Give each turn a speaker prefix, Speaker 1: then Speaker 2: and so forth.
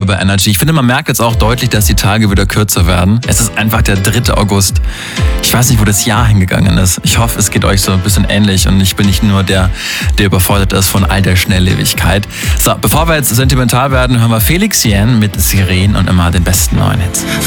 Speaker 1: bei Energy. Ich finde, man merkt jetzt auch deutlich, dass die Tage wieder kürzer werden. Es ist einfach der 3. August. Ich weiß nicht, wo das Jahr hingegangen ist. Ich hoffe, es geht euch so ein bisschen ähnlich und ich bin nicht nur der überfordert ist von all der Schnelllebigkeit. So, bevor wir jetzt sentimental werden, hören wir Felix Jähn mit Sirenen und immer den besten neuen Hits.